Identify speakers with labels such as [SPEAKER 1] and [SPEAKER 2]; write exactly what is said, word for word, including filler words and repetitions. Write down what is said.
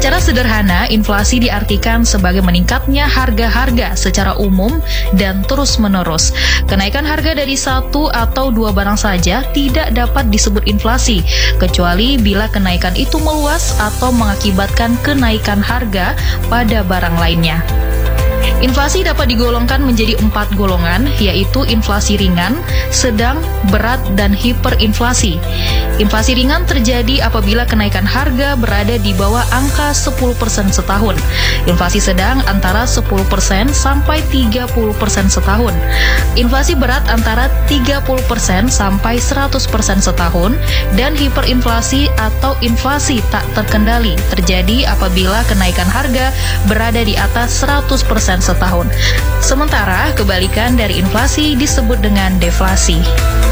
[SPEAKER 1] Secara sederhana, inflasi diartikan sebagai meningkatnya harga-harga secara umum dan terus-menerus. Kenaikan harga dari satu atau dua barang saja tidak dapat disebut inflasi, kecuali bila kenaikan itu meluas atau mengakibatkan kenaikan harga pada barang lainnya. Inflasi dapat digolongkan menjadi empat golongan, yaitu inflasi ringan, sedang, berat, dan hiperinflasi. Inflasi ringan terjadi apabila kenaikan harga berada di bawah angka sepuluh persen setahun. Inflasi sedang antara sepuluh persen sampai tiga puluh persen setahun. Inflasi berat antara tiga puluh persen sampai seratus persen setahun. Dan hiperinflasi atau inflasi tak terkendali terjadi apabila kenaikan harga berada di atas seratus persen setahun. Sementara kebalikan dari inflasi disebut dengan deflasi.